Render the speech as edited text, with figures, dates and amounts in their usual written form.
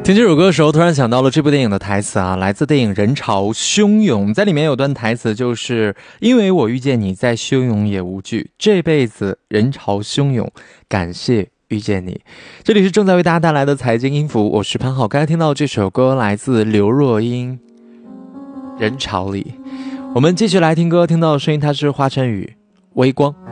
听这首歌的时候，突然想到了这部电影的台词啊，来自电影《人潮汹涌》，在里面有段台词就是因为我遇见你，再汹涌也无惧，这辈子人潮汹涌，感谢遇见你。这里是正在为大家带来的财经音符，我是潘浩。刚才听到这首歌来自刘若英，人潮里。我们继续来听歌，听到的声音它是华晨宇，微光。